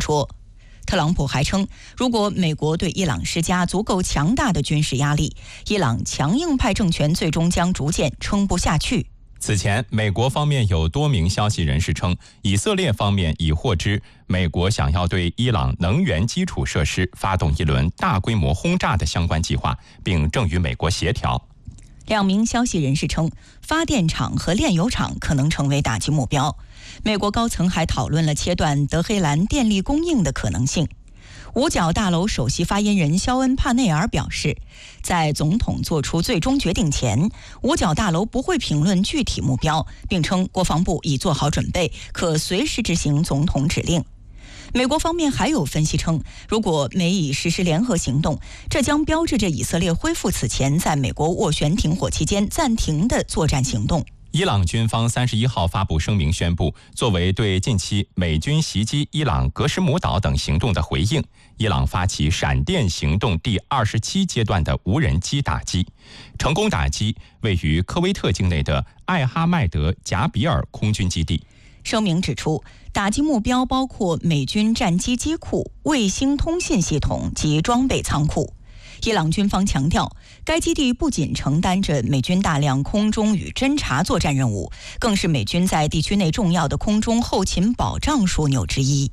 说。特朗普还称，如果美国对伊朗施加足够强大的军事压力，伊朗强硬派政权最终将逐渐撑不下去。 此前，美国方面有多名消息人士称，以色列方面已获知美国想要对伊朗能源基础设施发动一轮大规模轰炸的相关计划，并正与美国协调。 2名消息人士称，发电厂和炼油厂可能成为打击目标。美国高层还讨论了切断德黑兰电力供应的可能性。五角大楼首席发言人肖恩·帕内尔表示，在总统做出最终决定前，五角大楼不会评论具体目标，并称国防部已做好准备，可随时执行总统指令。美国方面还有分析称，如果美以实施联合行动，这将标志着以色列恢复此前在美国斡旋停火期间暂停的作战行动。 伊朗军方31号发布声明宣布，作为对近期美军袭击伊朗格什姆岛等行动的回应，伊朗发起闪电行动第27阶段的无人机打击，成功打击位于科威特境内的艾哈迈德贾比尔空军基地。 声明指出，打击目标包括美军战机机库、卫星通信系统及装备仓库。伊朗军方强调，该基地不仅承担着美军大量空中与侦察作战任务，更是美军在地区内重要的空中后勤保障枢纽之一。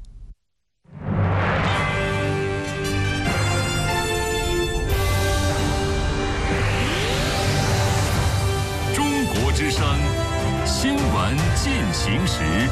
中国之声新闻进行时。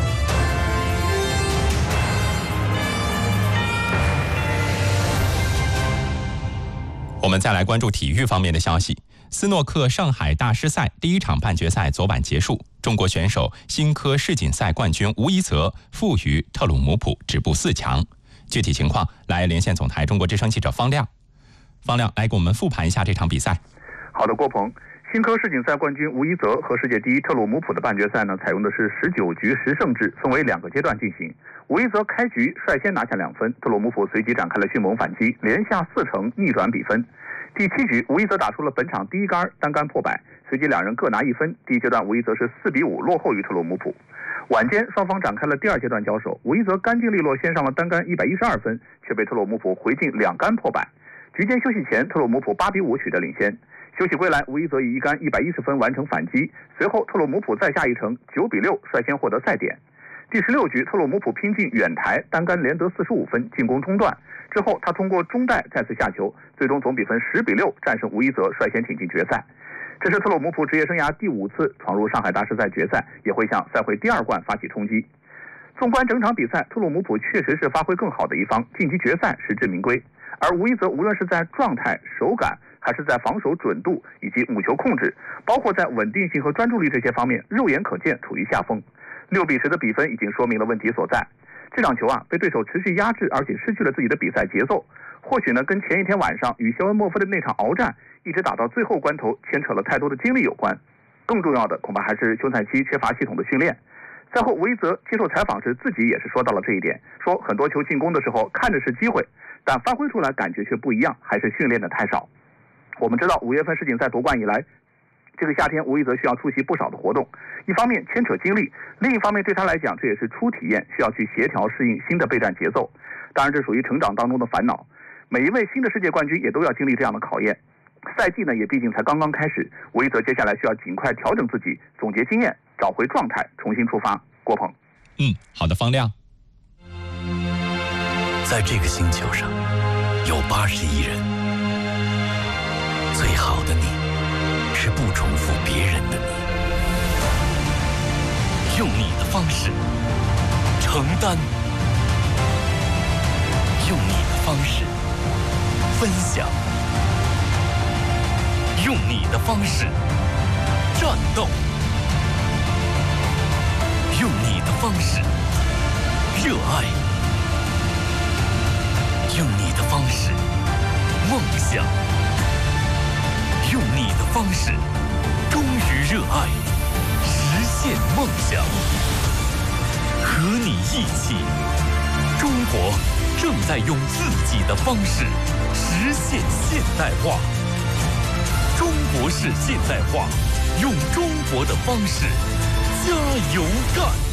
我们再来关注体育方面的消息。斯诺克上海大师赛第1场半决赛昨晚结束，中国选手新科世锦赛冠军吴一泽负于特鲁姆普止步4强。具体情况来连线总台中国之声记者方亮。方亮来给我们复盘一下这场比赛。 好的，郭鹏。新科世锦赛冠军吴一泽和世界第一特鲁姆普的半决赛呢，采用的是19局10胜制，分为2个阶段进行。吴一泽开局率先拿下2分，特鲁姆普随即展开了迅猛反击，连下4城逆转比分。第7局，吴一泽打出了本场第1杆，单杆破百，随即2人各拿1分。第一阶段，吴一泽是4比5落后于特鲁姆普。晚间，双方展开了第2阶段交手，吴一泽干净利落先上了单杆112分，却被特鲁姆普回敬2杆破百。局间休息前，特鲁姆普8比5取得领先。休息归来，吴一泽以1杆110分完成反击，随后特鲁姆普再下一城9比6率先获得赛点。第16局，特鲁姆普拼进远台，单杆连得45分，进攻中断。之后他通过中带再次下球，最终总比分10比6战胜吴一泽，率先挺进决赛。这是特鲁姆普职业生涯第5次闯入上海大师赛决赛，也会向赛会第2冠发起冲击。纵观整场比赛，特鲁姆普确实是发挥更好的一方，晋级决赛实至名归。而吴一泽无论是在状态、手感，还是在防守准度以及母球控制，包括在稳定性和专注力这些方面，肉眼可见处于下风。6比10的比分已经说明了问题所在。这场球被对手持续压制，而且失去了自己的比赛节奏。或许呢，跟前一天晚上与肖恩·莫夫的那场鏖战，一直打到最后关头，牵扯了太多的精力有关。更重要的，恐怕还是休赛期缺乏系统的训练。赛后，吴一泽接受采访时，自己也是说到了这一点，说很多球进攻的时候看着是机会，但发挥出来感觉却不一样，还是训练的太少。我们知道5月份世锦赛夺冠以来，这个夏天吴一泽需要出席不少的活动，一方面牵扯精力，另一方面对他来讲这也是初体验，需要去协调适应新的备战节奏。当然这属于成长当中的烦恼，每一位新的世界冠军也都要经历这样的考验。赛季呢也毕竟才刚刚开始，吴一泽接下来需要尽快调整自己，总结经验，找回状态，重新出发。郭鹏。 好的，方亮。 在这个星球上有80亿人，最好的你是不重复别人的你，用你的方式承担，用你的方式分享，用你的方式战斗，用你的方式热爱，用你的方式梦想，用你的方式忠于热爱，实现梦想。和你一起，中国正在用自己的方式实现现代化。中国式现代化，用中国的方式加油干！